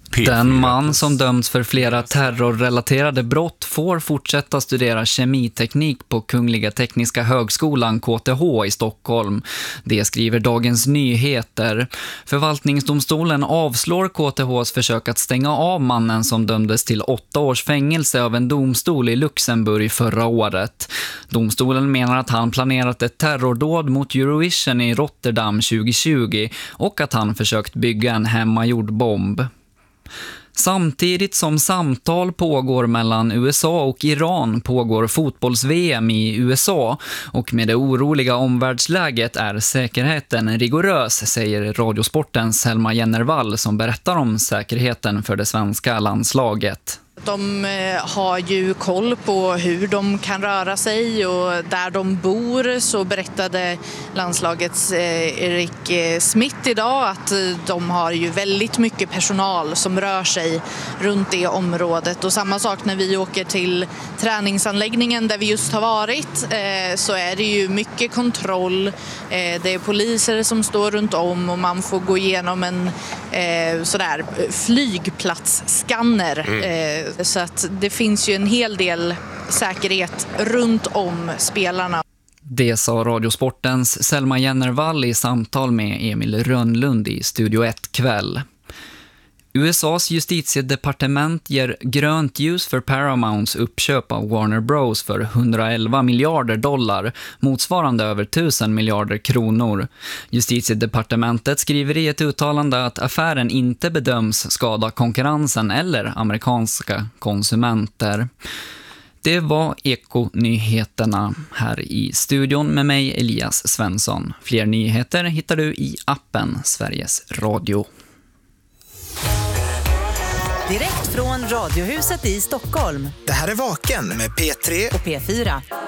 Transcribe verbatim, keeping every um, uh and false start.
Den man som dömts för flera terrorrelaterade brott får fortsätta studera kemiteknik på Kungliga Tekniska högskolan K T H i Stockholm. Det skriver Dagens Nyheter. Förvaltningsdomstolen avslår K T H:s försök att stänga av mannen som dömdes till åtta års fängelse av en domstol i Luxemburg förra året. Domstolen menar att han planerat ett terrordåd mot Eurovision i Rotterdam tjugo tjugo och att han försökt bygga en hemmagjord bomb. Samtidigt som samtal pågår mellan U S A och Iran pågår fotbolls-V M i U S A och med det oroliga omvärldsläget är säkerheten rigorös, säger Radiosportens Selma Jennervall som berättar om säkerheten för det svenska landslaget. De har ju koll på hur de kan röra sig och där de bor, så berättade landslagets Erik Smith idag att de har ju väldigt mycket personal som rör sig runt det området. Och samma sak när vi åker till träningsanläggningen där vi just har varit, så är det ju mycket kontroll. Det är poliser som står runt om och man får gå igenom en sådär flygplatsskanner. Mm. Så att det finns ju en hel del säkerhet runt om spelarna. Det sa Radiosportens Selma Jennervall i samtal med Emil Rönnlund i Studio ett kväll. U S A:s justitiedepartement ger grönt ljus för Paramounts uppköp av Warner Bros för hundraelva miljarder dollar, motsvarande över tusen miljarder kronor. Justitiedepartementet skriver i ett uttalande att affären inte bedöms skada konkurrensen eller amerikanska konsumenter. Det var Eko-nyheterna här i studion med mig, Elias Svensson. Fler nyheter hittar du i appen Sveriges Radio. Direkt från Radiohuset i Stockholm. Det här är Vaken med P tre och P fyra.